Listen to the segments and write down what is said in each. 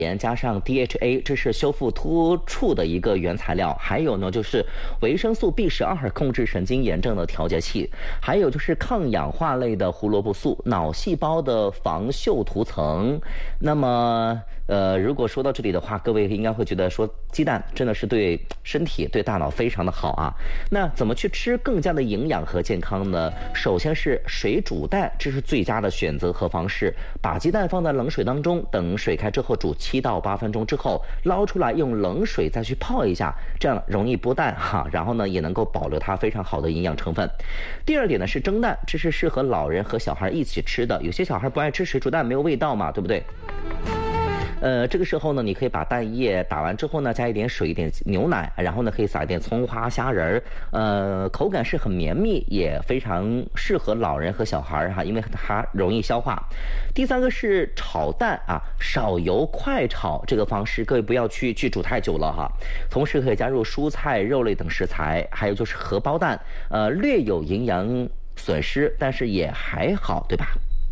盐加上 DHA， 这是修复突触的一个原材料。还有呢，就是维生素 B12， 控制神经炎症的调节器。还有就是抗氧化类的胡萝卜素，脑细胞的防锈涂层。那么，如果说到这里的话，各位应该会觉得说，鸡蛋真的是对身体、对大脑非常的好啊。那怎么去吃更加的营养和健康呢？首先是水煮蛋，这是最佳的选择和方式。把鸡蛋放在冷水当中，等水开之后煮7到8分钟之后，捞出来用冷水再去泡一下，这样容易剥蛋哈。然后呢，也能够保留它非常好的营养成分。第二点呢是蒸蛋，这是适合老人和小孩一起吃的。有些小孩不爱吃水煮蛋，没有味道嘛，对不对？这个时候呢，你可以把蛋液打完之后呢，加一点水、一点牛奶，然后呢可以撒一点葱花、虾仁儿，口感是很绵密，也非常适合老人和小孩哈，因为它容易消化。第三个是炒蛋啊，少油快炒这个方式，各位不要去煮太久了哈。同时可以加入蔬菜、肉类等食材，还有就是荷包蛋，略有营养损失，但是也还好，对吧？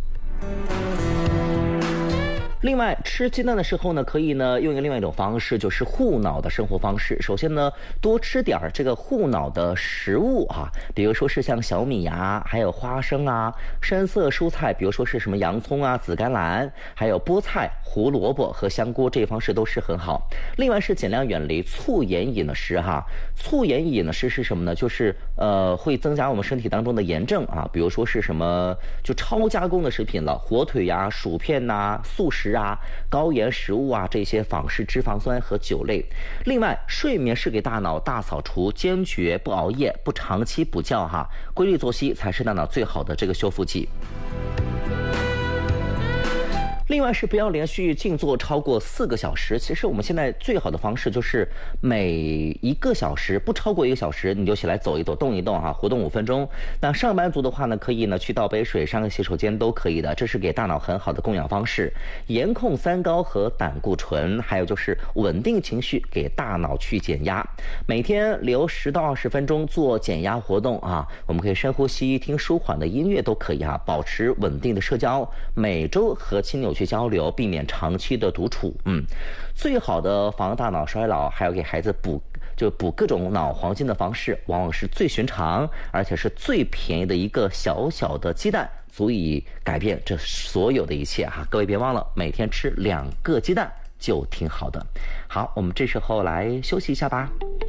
另外，吃鸡蛋的时候呢，可以呢用另外一种方式，就是护脑的生活方式。首先呢，多吃点这个护脑的食物啊，比如说是像小米呀，还有花生啊，深色蔬菜，比如说是什么洋葱啊、紫甘蓝，还有菠菜、胡萝卜和香菇，这方式都是很好。另外是尽量远离醋盐饮食哈。醋盐饮食是什么呢？就是会增加我们身体当中的炎症啊，比如说是什么就超加工的食品了，火腿呀、薯片呐、速食啊、高盐食物啊，这些仿式脂肪酸和酒类。另外，睡眠是给大脑大扫除，坚决不熬夜，不长期补觉哈，规律作息才是大脑最好的这个修复剂。另外是不要连续静坐超过4个小时。其实我们现在最好的方式就是每1个小时不超过1个小时，你就起来走一走、动一动哈，活动5分钟。那上班族的话呢，可以呢去倒杯水、上个洗手间都可以的，这是给大脑很好的供氧方式。严控三高和胆固醇，还有就是稳定情绪，给大脑去减压。每天留10到20分钟做减压活动啊，我们可以深呼吸、听舒缓的音乐都可以啊，保持稳定的社交。每周和亲友去交流，避免长期的独处。最好的防大脑衰老，还有给孩子补各种脑黄金的方式，往往是最寻常，而且是最便宜的一个小小的鸡蛋，足以改变这所有的一切哈。各位别忘了，每天吃2个鸡蛋就挺好的。好，我们这时候来休息一下吧。